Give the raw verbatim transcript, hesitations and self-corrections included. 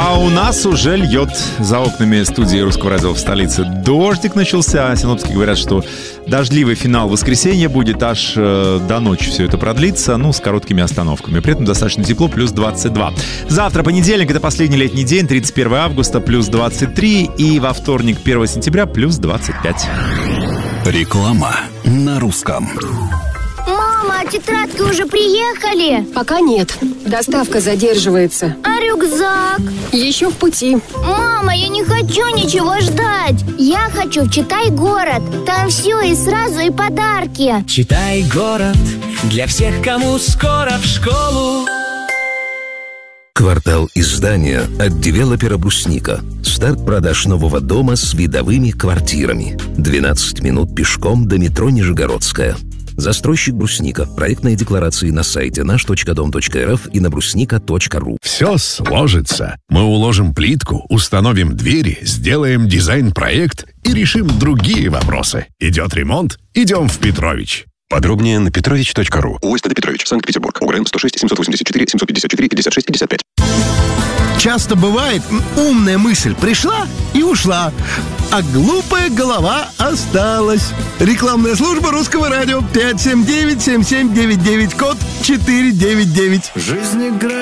А у нас уже льет. За окнами студии Русского радио в столице дождик начался. Синоптики говорят, что дождливый финал воскресенья будет аж э, до ночи все это продлится, ну, с короткими остановками. При этом достаточно тепло, плюс двадцать два. Завтра понедельник, это последний летний день, тридцать первого августа, плюс двадцать три. И во вторник, первого сентября, плюс двадцать пять. Реклама на русском. Мама, а тетрадки уже приехали? Пока нет. Доставка задерживается. А рюкзак? Еще в пути. Мама, я не хочу ничего ждать. Я хочу в Читай город. Там все и сразу, и подарки. Читай город для всех, кому скоро в школу. Квартал издания от девелопера «Брусника». Старт продаж нового дома с видовыми квартирами. двенадцать минут пешком до метро Нижегородская. Застройщик «Брусника». Проектные декларации на сайте наш точка дом точка эр эф и на брусника точка ру. Все сложится. Мы уложим плитку, установим двери, сделаем дизайн-проект и решим другие вопросы. Идет ремонт? Идем в Петрович. Подробнее на петрович точка ру. ОСТД Петрович, Санкт-Петербург. УГРН сто шесть семьсот восемьдесят четыре семьсот пятьдесят четыре пятьдесят шесть пятьдесят пять. Часто бывает, умная мысль пришла и ушла, а глупая голова осталась. Рекламная служба Русского радио пять семь девять семь семь девять девять, код четыреста девяносто девять. Жизнь играет.